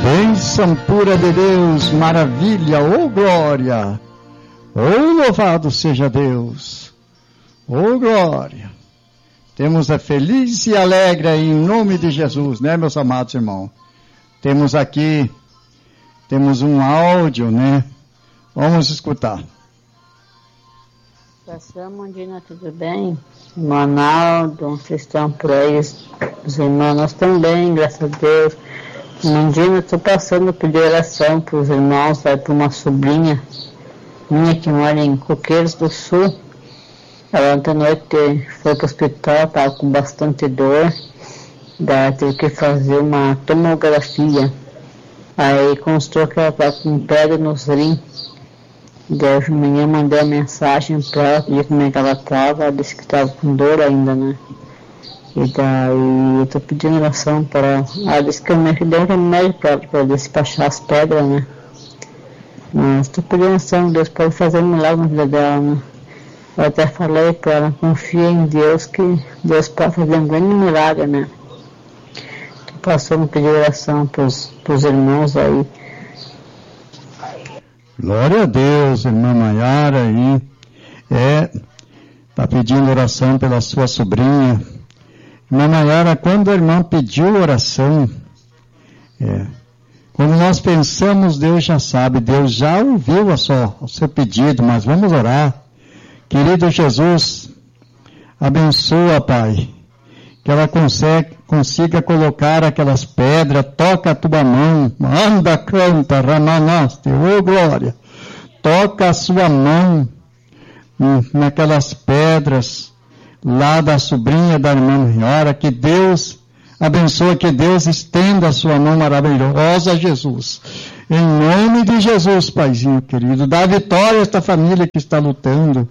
Bênção pura de Deus, maravilha, oh glória, oh louvado seja Deus, oh glória. Temos a feliz e alegre em nome de Jesus, né, meus amados irmãos? Temos um áudio, né? Vamos escutar. Pastor Mondina, tudo bem? Ronaldo, vocês estão por aí, os irmãos, nós também, graças a Deus. Mondina, estou passando a pedir oração para os irmãos, para uma sobrinha minha que mora em Coqueiros do Sul. Ela ontem à noite foi para o hospital, estava com bastante dor, daí teve que fazer uma tomografia. Aí constatou que ela estava com pedra nos rins. Daí de manhã mandei a mensagem para ela, pedi como é que ela estava, ela disse que estava com dor ainda, né? E daí eu estou pedindo oração para ela. Ela disse que eu me dei um remédio para despachar as pedras, né? Mas estou pedindo oração, Deus pode fazer um milagre na vida dela, né? Eu até falei para ela, confia em Deus, que Deus pode fazer um grande milagre, né? Passou a pedir oração para os irmãos aí. Glória a Deus, irmã Maiara aí. Está pedindo oração pela sua sobrinha. Irmã Maiara, quando a irmã pediu oração, quando nós pensamos, Deus já sabe, Deus já ouviu o seu pedido, mas vamos orar. Querido Jesus, abençoa, Pai, que ela consiga colocar aquelas pedras, toca a tua mão, anda, canta, ramanaste, ô glória, toca a sua mão naquelas pedras, lá da sobrinha da irmã Maiara, que Deus abençoe, que Deus estenda a sua mão maravilhosa, Jesus. Em nome de Jesus, Paizinho querido, dá vitória a esta família que está lutando.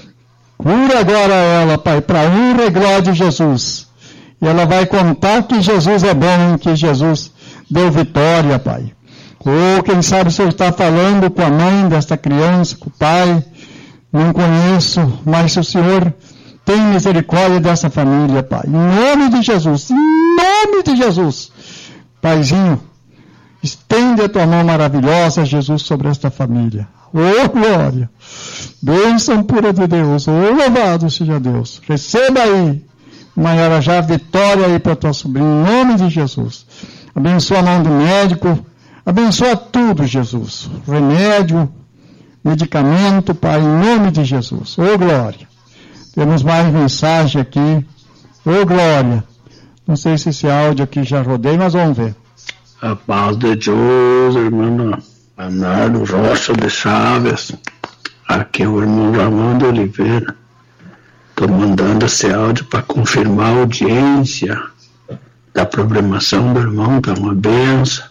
Cura agora ela, Pai, para a honra e glória de Jesus. E ela vai contar que Jesus é bom, que Jesus deu vitória, Pai. Ou quem sabe o Senhor está falando com a mãe desta criança, com o pai, não conheço, mas o Senhor tem misericórdia dessa família, Pai. Em nome de Jesus, em nome de Jesus. Paizinho, estende a tua mão maravilhosa, Jesus, sobre esta família. Oh, glória! Bênção pura de Deus. Oh, louvado seja Deus. Receba aí, Maiara, já a vitória aí para tua sobrinha, em nome de Jesus. Abençoa a mão do médico, abençoa tudo, Jesus. Remédio, medicamento, Pai, em nome de Jesus. Oh, glória! Temos mais mensagem aqui. Oh, glória! Não sei se esse áudio aqui já rodei, mas vamos ver. A paz de Deus, irmão Leonardo Rocha de Chaves. Aqui é o irmão Ramon de Oliveira. Estou mandando esse áudio para confirmar a audiência da programação do irmão, está uma benção.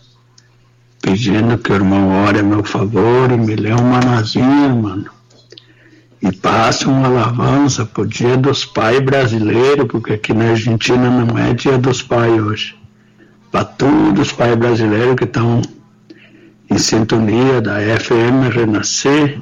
Pedindo que o irmão ore a meu favor e me lê uma nazinha, mano. E passe uma alavança para o Dia dos Pais brasileiro, porque aqui na Argentina não é Dia dos Pais hoje. Para todos os pais brasileiros que estão em sintonia da FM Renascer,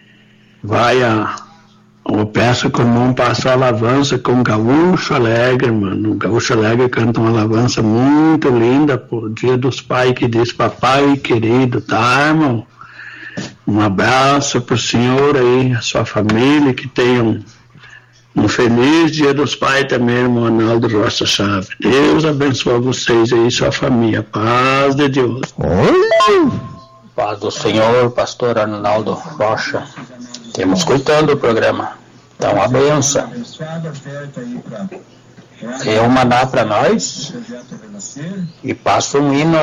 eu peço que o irmão passe a alavança com Gaúcho Alegre, mano. O Gaúcho Alegre canta uma alavança muito linda por Dia dos Pais, que diz: papai querido, tá, irmão? Um abraço pro senhor aí, a sua família, que tenham um feliz Dia dos Pais também, irmão Arnaldo Rocha Chaves. Deus abençoe vocês aí, sua família. Paz de Deus. Paz do Senhor, pastor Arnaldo Rocha. Temos escutando o programa. Então, uma benção. É um maná para nós. E passa um hino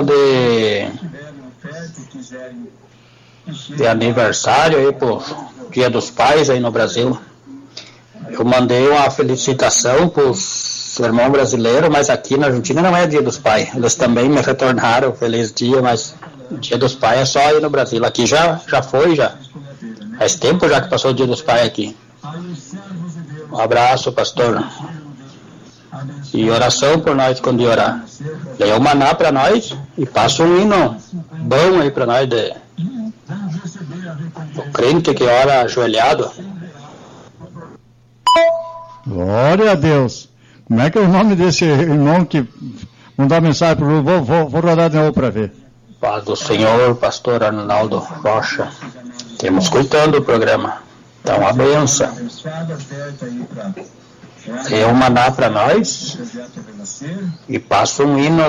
de aniversário aí pro Dia dos Pais aí no Brasil. Eu mandei uma felicitação para os irmãos brasileiros, mas aqui na Argentina não é Dia dos Pais. Eles também me retornaram feliz dia, mas o Dia dos Pais é só aí no Brasil. Aqui já foi. Faz tempo já que passou o Dia dos Pais aqui. Um abraço, pastor. E oração por nós quando orar. Dê um maná para nós e passa um hino bom aí para nós o crente que ora ajoelhado. Glória a Deus. Como é que é o nome desse irmão que mandou a mensagem para o vou rodar de novo para ver. Paz do Senhor, pastor Arnaldo Rocha. Estamos escutando o programa. Então, uma benção. É um maná para nós. E passa um hino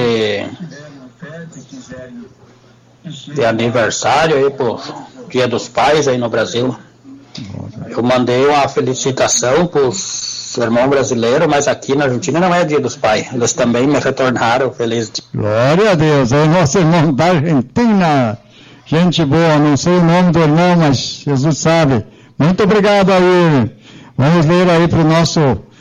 de aniversário aí pro Dia dos Pais aí no Brasil. Eu mandei uma felicitação pros irmãos brasileiros, mas aqui na Argentina não é Dia dos Pais. Eles também me retornaram feliz. Glória a Deus, é o nosso irmão da Argentina. Gente boa, não sei o nome do irmão, mas Jesus sabe. Muito obrigado a ele. Vamos ler aí para o nosso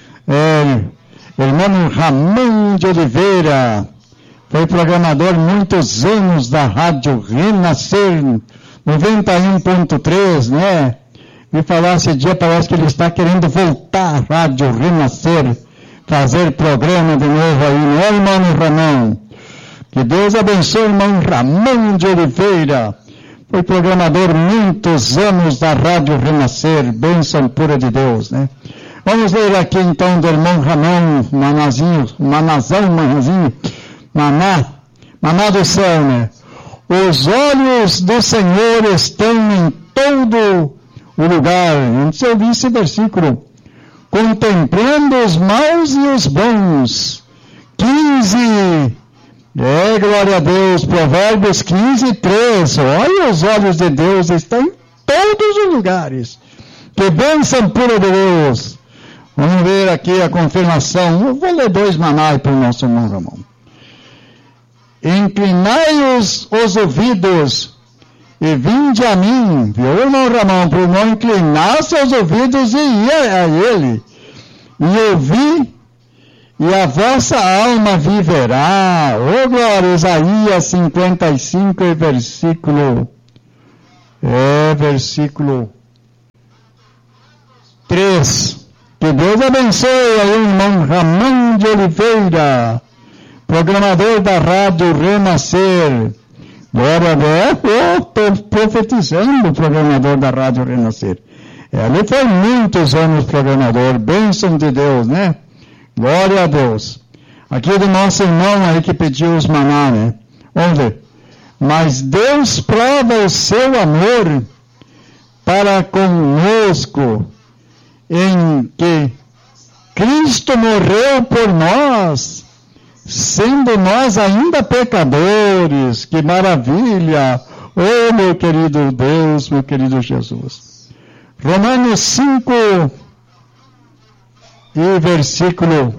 irmão Ramon de Oliveira. Foi programador muitos anos da Rádio Renascer 91.3, né? E falar esse dia, parece que ele está querendo voltar à Rádio Renascer, fazer programa de novo aí, não é, irmão Ramon? Que Deus abençoe o irmão Ramon de Oliveira. Foi programador muitos anos da Rádio Renascer, bênção pura de Deus, né? Vamos ler aqui então do irmão Ramon, Maná do céu, né? Os olhos do Senhor estão em todo o lugar. Antes eu vi esse versículo. Contemplando os maus e os bons. 15. Glória a Deus. Provérbios 15, 3. Olha, os olhos de Deus estão em todos os lugares. Que bênção pura de Deus. Vamos ver aqui a confirmação. Eu vou ler 2 manais para o nosso irmão Ramon. Inclinai os ouvidos e vinde a mim, viu, irmão Ramon, para não inclinar seus ouvidos e ir a ele, e ouvir, e a vossa alma viverá. Ô glória, Isaías 55, versículo 3. Que Deus abençoe aí o irmão Ramon de Oliveira, programador da Rádio Renascer. Glória a Deus, estou profetizando o programador da Rádio Renascer. Ele foi muitos anos programador, bênção de Deus, né? Glória a Deus. Aqui do nosso irmão aí que pediu os maná, né? Vamos ver. Mas Deus prova o seu amor para conosco, em que Cristo morreu por nós, sendo nós ainda pecadores. Que maravilha! Oh, meu querido Deus, meu querido Jesus. Romanos 5 e versículo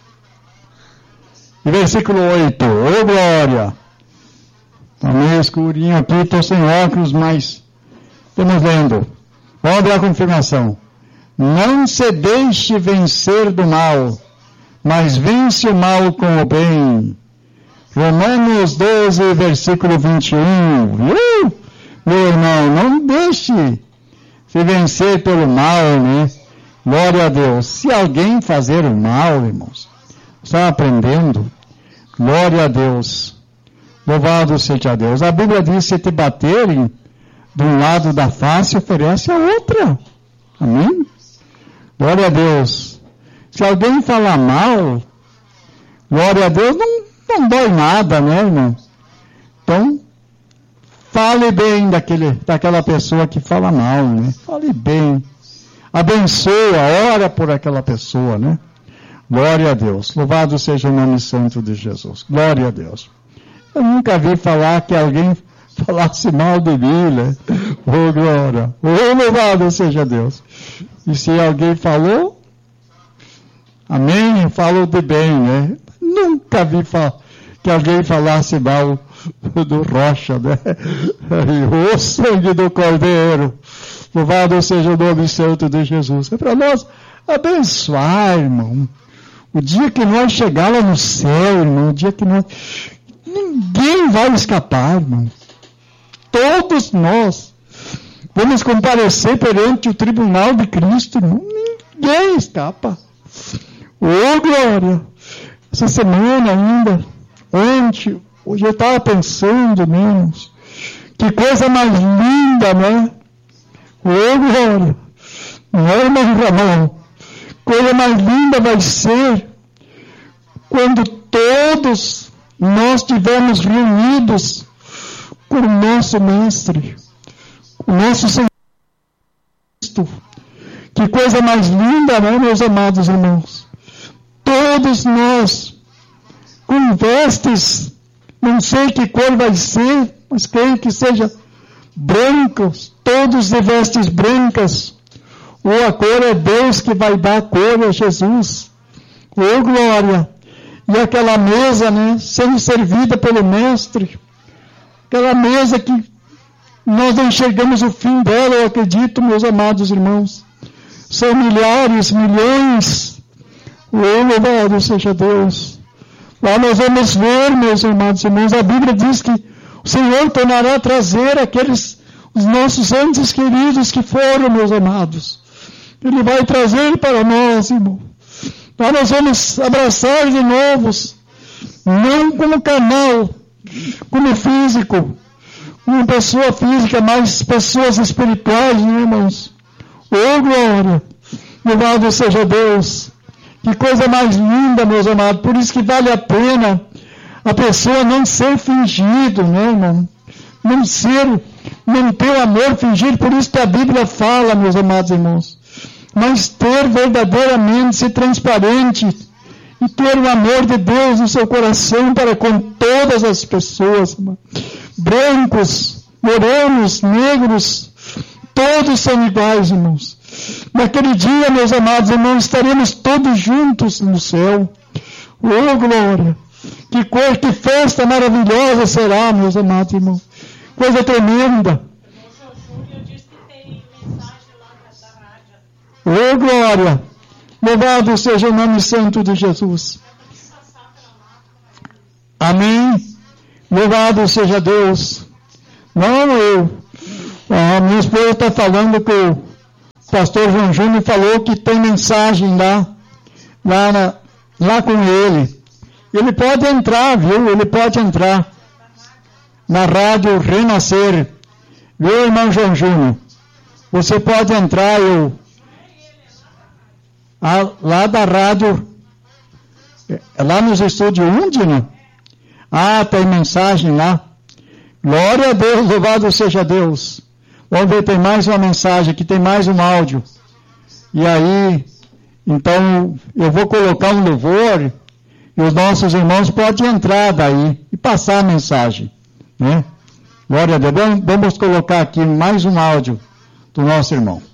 8. Oh, glória! Está meio escurinho aqui, estou sem óculos, mas estamos vendo. Vamos ver a confirmação. Não se deixe vencer do mal, mas vence o mal com o bem. Romanos 12, versículo 21. Meu irmão, não deixe se vencer pelo mal, né? Glória a Deus. Se alguém fazer o mal, irmãos, está aprendendo. Glória a Deus. Louvado seja Deus. A Bíblia diz: se te baterem de um lado da face, oferece a outra. Amém? Glória a Deus. Se alguém falar mal, glória a Deus, não dói nada, né, irmão? Então, fale bem daquela pessoa que fala mal, né? Fale bem. Abençoa, ora por aquela pessoa, né? Glória a Deus. Louvado seja o nome santo de Jesus. Glória a Deus. Eu nunca vi falar que alguém falasse mal de mim, né? Oh, glória. Oh, louvado seja Deus. E se alguém falou, amém, falou de bem, né? Nunca vi que alguém falasse mal do Rocha, né? O sangue do Cordeiro. Louvado seja o nome santo de Jesus. É para nós abençoar, irmão. O dia que nós chegar lá no céu, irmão, o dia que nós... Ninguém vai escapar, irmão. Todos nós vamos comparecer perante o tribunal de Cristo, irmão. Ninguém escapa. Ô, glória! Essa semana ainda, hoje eu estava pensando, irmãos, que coisa mais linda, né? Ô, glória! Não é, irmão Ramon? Coisa mais linda vai ser quando todos nós estivermos reunidos com o nosso Mestre, o nosso Senhor Cristo. Que coisa mais linda, não, meus amados irmãos? Todos nós, com vestes, não sei que cor vai ser, mas creio que seja brancos, todos de vestes brancas. Ou a cor é Deus que vai dar a cor, é Jesus. Oh, glória! E aquela mesa, né, sendo servida pelo Mestre, aquela mesa que nós não enxergamos o fim dela, eu acredito, meus amados irmãos. São milhares, milhões. Oh, louvado seja Deus. Lá nós vamos ver, meus amados irmãos, a Bíblia diz que o Senhor tornará a trazer os nossos entes queridos que foram, meus amados. Ele vai trazer para nós, irmão. Lá nós vamos abraçar de novos, não como carnal, como físico, como pessoa física, mas pessoas espirituais, né, irmãos? Oh, glória! Louvado seja Deus! Que coisa mais linda, meus amados. Por isso que vale a pena a pessoa não ser fingido, né, irmão? Não ter o amor fingido. Por isso que a Bíblia fala, meus amados irmãos. Mas ter verdadeiramente, ser transparente e ter o amor de Deus no seu coração para com todas as pessoas, irmão. Brancos, morenos, negros, todos são iguais, irmãos. Naquele dia, meus amados irmãos, estaremos todos juntos no céu. Oh, glória! Que festa maravilhosa será, meus amados irmãos. Coisa tremenda. Oh, glória! Louvado seja o nome santo de Jesus. Amém. Louvado seja Deus. Não eu. A minha esposa está falando que o pastor João Júnior falou que tem mensagem lá com ele. Ele pode entrar, viu? Ele pode entrar na rádio Renascer. Viu, irmão João Júnior? Você pode entrar, lá da rádio, lá nos estúdios Undina. Ah, tem mensagem lá. Glória a Deus, louvado seja Deus. Vamos ver, tem mais uma mensagem aqui, tem mais um áudio. E aí, então, eu vou colocar um louvor e os nossos irmãos podem entrar daí e passar a mensagem, né? Glória a Deus. Vamos colocar aqui mais um áudio do nosso irmão.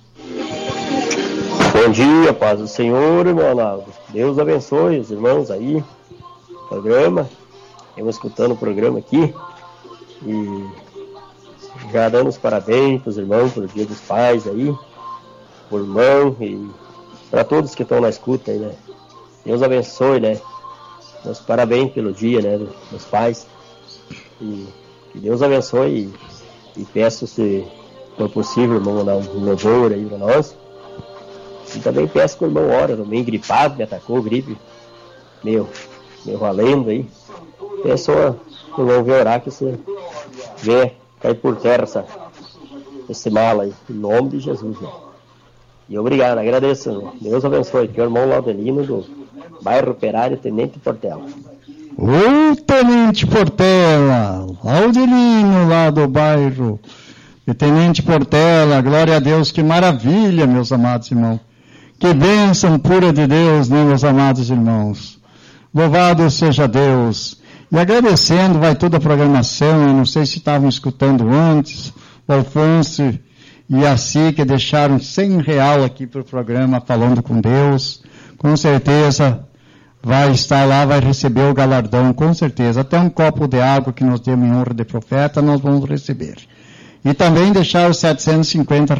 Bom dia, paz do Senhor, irmão Arnaldo. Deus abençoe os irmãos aí, programa. Estamos escutando o programa aqui e já dando os parabéns para os irmãos pelo Dia dos Pais aí, por irmão e para todos que estão na escuta aí, né? Deus abençoe, né? Meus parabéns pelo dia, né, dos pais. E que Deus abençoe e peço, se for possível, irmão, mandar um louvor aí para nós. E também peço que o irmão ora, tô meio gripado, me atacou gripe, meio valendo aí. Peço o irmão vir orar que você venha cair por terra esse mal aí, em nome de Jesus, né? E obrigado, agradeço, irmão. Deus abençoe. Que é o irmão Laudelino do bairro Operário, Tenente Portela. Ô, Tenente Portela, Laudelino lá do bairro Tenente Portela, glória a Deus, que maravilha, meus amados irmãos. Que bênção pura de Deus, né, meus amados irmãos. Louvado seja Deus. E agradecendo, vai toda a programação, eu não sei se estavam escutando antes, o Alfonso e a Si, que deixaram R$100 aqui para o programa, falando com Deus. Com certeza vai estar lá, vai receber o galardão, com certeza. Até um copo de água que nós temos em honra de profeta, nós vamos receber. E também deixar os R$750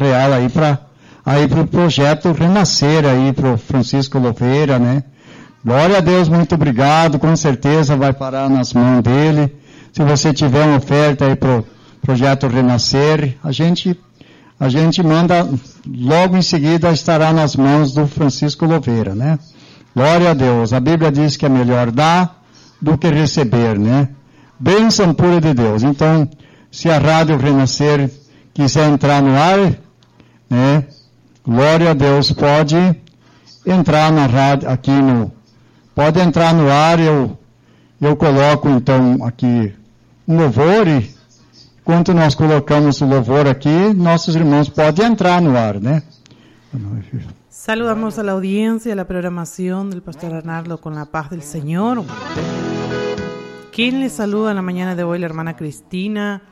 aí para o projeto Renascer, aí para o Francisco Louveira, né? Glória a Deus, muito obrigado, com certeza vai parar nas mãos dele. Se você tiver uma oferta aí para o projeto Renascer, a gente manda, logo em seguida estará nas mãos do Francisco Louveira, né? Glória a Deus, a Bíblia diz que é melhor dar do que receber, né? Bênção pura de Deus. Então, se a Rádio Renascer quiser entrar no ar, né? Glória a Deus, pode entrar na rádio, pode entrar no ar, eu coloco então aqui um louvor e enquanto nós colocamos o louvor aqui, nossos irmãos podem entrar no ar, né? Saludamos a la audiencia, a la programación del Pastor Arnaldo con la paz del Señor. ¿Quién les saluda en la mañana de hoy? La hermana Cristina.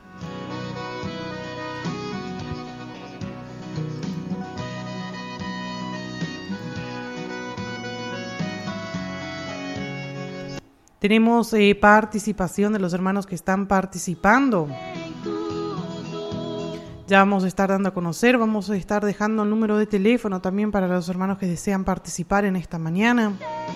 Tenemos participación de los hermanos que están participando. Ya vamos a estar dando a conocer, vamos a estar dejando el número de teléfono también para los hermanos que desean participar en esta mañana.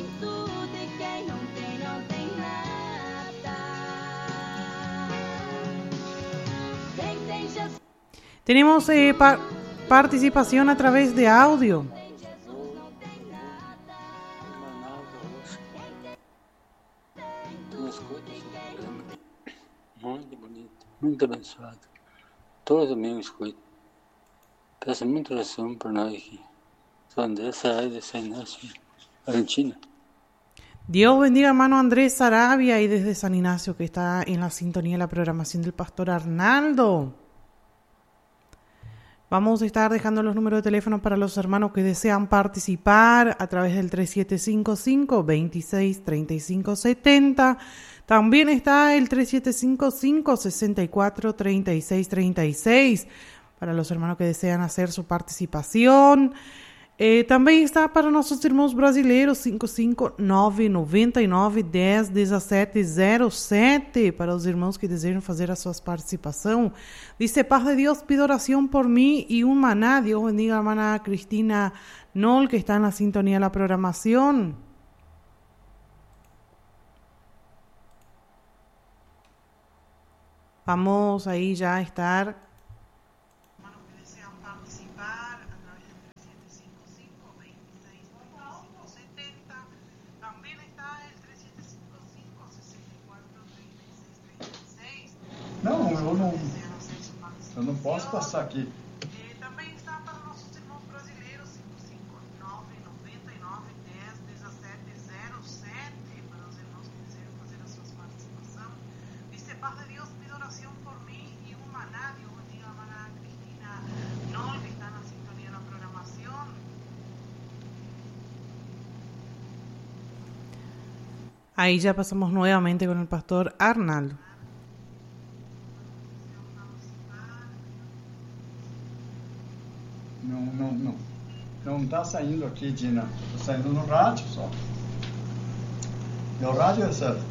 Tenemos participación a través de audio. Muito bonito, muito abençoado. Todo domingo escuto. Peço muita oração por nós aqui. Sou Andrés Sarabia de San Ignacio, Argentina. Dios bendiga, hermano Andrés Sarabia, y desde San Ignacio, que está en la sintonía de la programación del Pastor Arnaldo. Vamos a estar dejando los números de teléfono para los hermanos que desean participar a través del 3755-263570. También está el 3755-643636 para los hermanos que desean hacer su participación. Também está para nossos irmãos brasileiros 559-99-10-1707 para os irmãos que desejam fazer a sua participação. Dice: paz de Dios, pido oración por mí y un maná. Dios bendiga a la hermana Cristina Nol, que está en la sintonía de la programación. Vamos ahí ya a estar. Não, eu não posso passar aqui. Também está para nossos irmãos brasileiros 559-99-10-1707 para os irmãos que desejam fazer a sua participação. Dice: paz de Dios, pido oración por mí y un maná. Dios bendiga a la hermana Cristina Nol, que está en la sintonía de la programación. Ahí ya pasamos nuevamente con el Pastor Arnaldo. Não está saindo aqui, Dina. Está saindo no rádio só. Meu rádio é certo.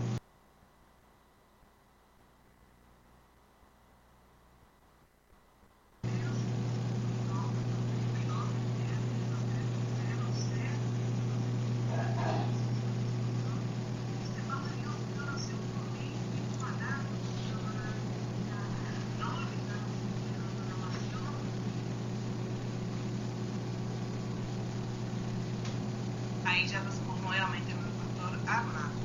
Ahí ya pasamos nuevamente con el Pastor Arnaldo.